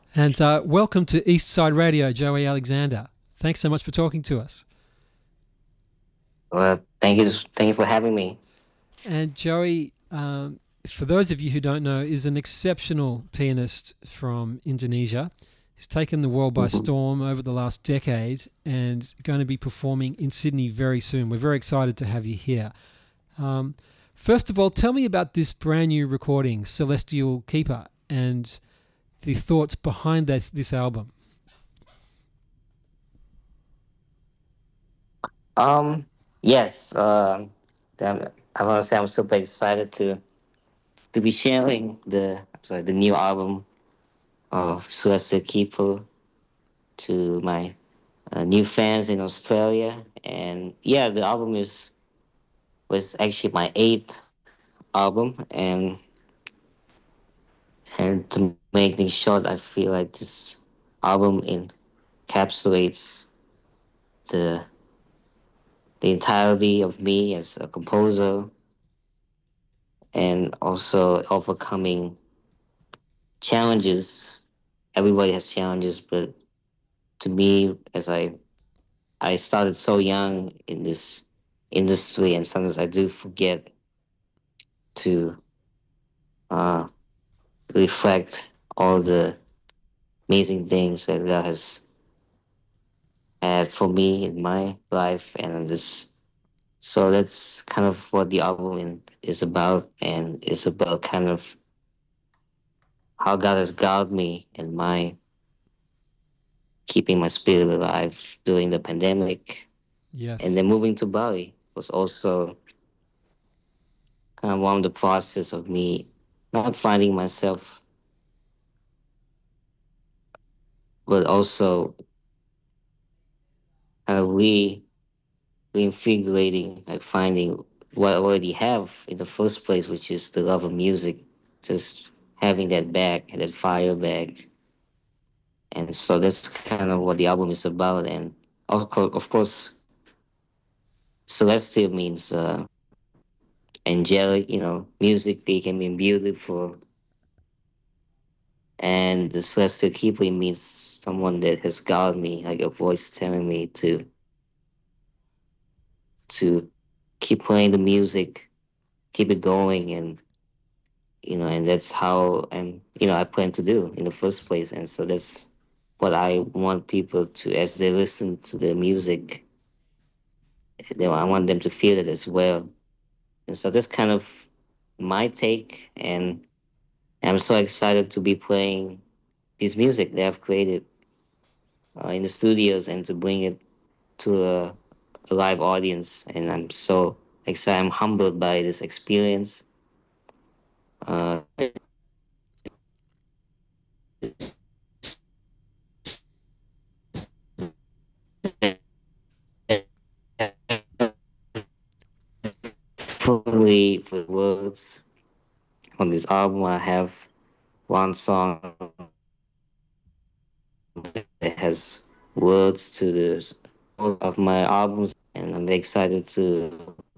And welcome to Eastside Radio, Joey Alexander. Thanks so much for talking to us. Well, thank you for having me. And Joey, for those of you who don't know, is an exceptional pianist from Indonesia. He's taken the world by Mhm. storm over the last decade and going to be performing in Sydney very soon. We're very excited to have you here. Um, First of all, tell me about this brand new recording, Celestial Keeper, and the thoughts behind this album. Um, yes, I want to say I'm super excited to be sharing the new album of Celeste Keeper to my new fans in Australia, and yeah, the album is was actually my eighth album, and to make things short, I feel like this album encapsulates the the entirety of me as a composer and also overcoming challenges. Everybody has challenges, but to me, as I started so young in this industry, and sometimes I do forget to uh, reflect all the amazing things that God has had for me in my life, and I'm just so that's kind of what the is about, and it's about kind of how God has guided me in my keeping my spirit alive during the pandemic. And Yes. then moving to Bali was also kind of one of the process of me not finding myself, but also kind of reinvigorating, like finding what I already have in the first place, which is the love of music, just having that back, that fire back. And so that's kind of what the album is about. And of course, celestial means angelic, musically can be beautiful. And the celestial keeper means someone that has guided me, like a voice telling me to keep playing the music, keep it going, and and that's how I plan to do in the first place. And so that's what I want people to, as they listen to the music, I want them to feel it as well. And so that's kind of my take, and I'm so excited to be playing this music that I've created in the studios and to bring it to a live audience. And I'm so excited. I'm humbled by this experience. Uh, fully for words on this album, I have one song that has words to this of my albums, and I'm excited to